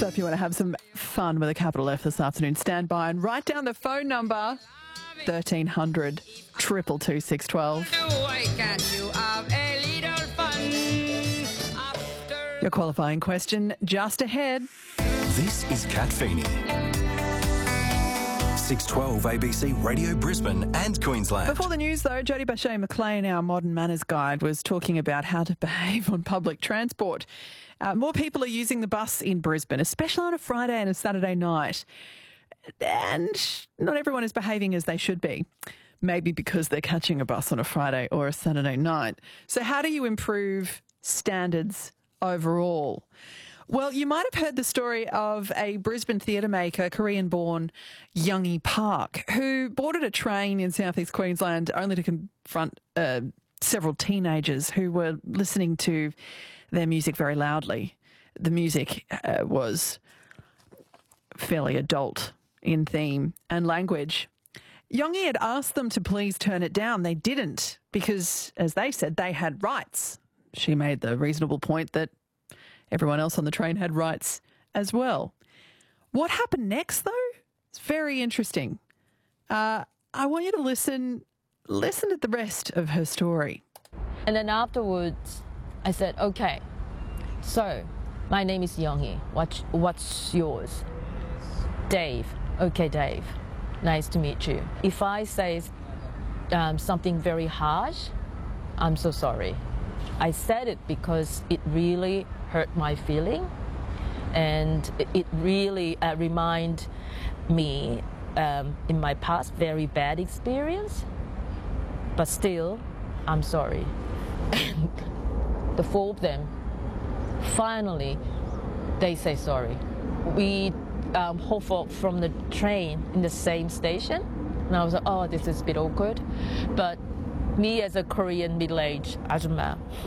So if you want to have some fun with a capital F this afternoon, stand by and write down the phone number 1300 222 612. Your qualifying question just ahead. This is Kat Feeney. 612 ABC Radio Brisbane and Queensland. Before the news, though, Jodie Bashea-McLean, our modern manners guide, was talking about how to behave on public transport. More people are using the bus in Brisbane, especially on a Friday and a Saturday night. And not everyone is behaving as they should be. Maybe because they're catching a bus on a Friday or a Saturday night. So how do you improve standards overall? Well, you might have heard the story of a Brisbane theatre maker, Korean-born Youngie Park, who boarded a train in southeast Queensland only to confront several teenagers who were listening to their music very loudly. The music was fairly adult in theme and language. Youngie had asked them to please turn it down. They didn't because, as they said, they had rights. She made the reasonable point that everyone else on the train had rights as well. What happened next, though? It's very interesting. I want you to listen to the rest of her story. And then afterwards, I said, okay, so my name is Youngie. What's yours? Dave. Okay, Dave. Nice to meet you. If I say something very harsh, I'm so sorry. I said it because it really hurt my feeling, and it really remind me in my past very bad experience. But still, I'm sorry. And the four of them, finally, they say sorry. We hop from the train in the same station, and I was like, oh, this is a bit awkward. But me as a Korean middle-aged ajumma,